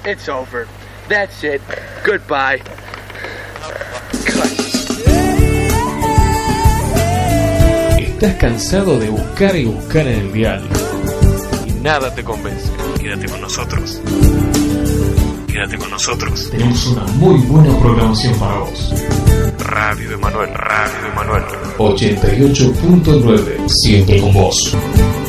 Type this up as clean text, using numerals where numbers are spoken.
It's over. That's it. Goodbye. ¿Estás cansado de buscar y buscar en el dial y nada te convence? Quédate con nosotros. Quédate con nosotros. Tenemos una muy buena programación para vos. Radio Emanuel, Radio Emanuel. 88.9, siempre con vos.